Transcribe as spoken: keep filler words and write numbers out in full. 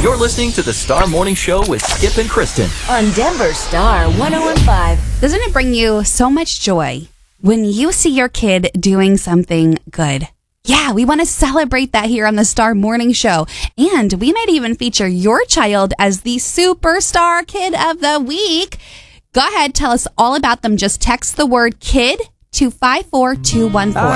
You're listening to the Star Morning Show with Skip and Kristen on Denver Star one oh one point five. Doesn't it bring you so much joy when you see your kid doing something good? Yeah, we want to celebrate that here on the Star Morning Show. And we might even feature your child as the Superstar Kid of the Week. Go ahead, tell us all about them. Just text the word KID to five four two one four.